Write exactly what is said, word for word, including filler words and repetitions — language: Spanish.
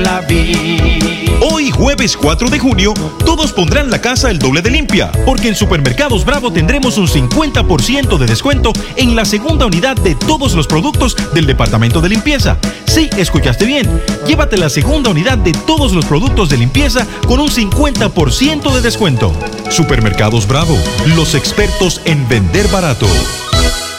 la vi. Hoy, jueves cuatro de junio, todos pondrán la casa el doble de limpia, porque en Supermercados Bravo tendremos un cincuenta por ciento de descuento en la segunda unidad de todos los productos del departamento de limpieza. Sí, escuchaste bien. Llévate la segunda unidad de todos los productos de limpieza con un cincuenta por ciento de descuento. Supermercados Bravo, los expertos en vender barato.